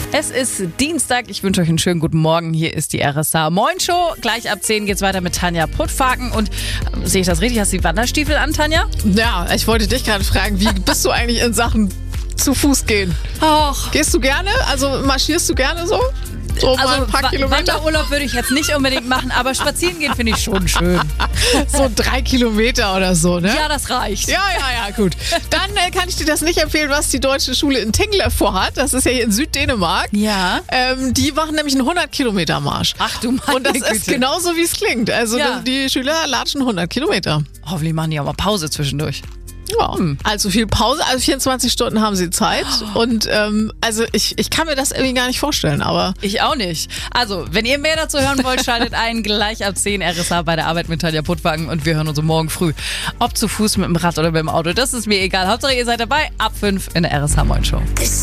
Es ist Dienstag, ich wünsche euch einen schönen guten Morgen. Hier ist die RSA Moin Show. Gleich ab 10 geht's weiter mit Tanja Puttfaken. Und sehe ich das richtig? Hast du die Wanderstiefel an, Tanja? Ja, ich wollte dich gerade fragen, wie bist du eigentlich in Sachen zu Fuß gehen? Och. Gehst du gerne? Also marschierst du gerne so? So mal ein paar Kilometer? Wanderurlaub würde ich jetzt nicht unbedingt machen, aber spazieren gehen finde ich schon schön. So 3 Kilometer oder so, ne? Ja, das reicht. Ja, gut. Dann kann ich dir das nicht empfehlen, was die Deutsche Schule in Tinglev vorhat. Das ist ja hier in Süddänemark. Ja. Die machen nämlich einen 100-Kilometer-Marsch. Ach du meine Und das Güte. ist genauso, wie es klingt. Also Ja. die Schüler latschen 100 Kilometer. Hoffentlich machen die auch mal Pause zwischendurch. Ja, also viel Pause, also 24 Stunden haben sie Zeit. Und also ich kann mir das irgendwie gar nicht vorstellen, aber... Ich auch nicht. Also, wenn ihr mehr dazu hören wollt, schaltet ein. Gleich ab 10 RSA bei der Arbeit mit Tanja Puttwagen und wir hören uns morgen früh. Ob zu Fuß, mit dem Rad oder mit dem Auto, das ist mir egal. Hauptsache ihr seid dabei. Ab 5 in der RSA Moin Show.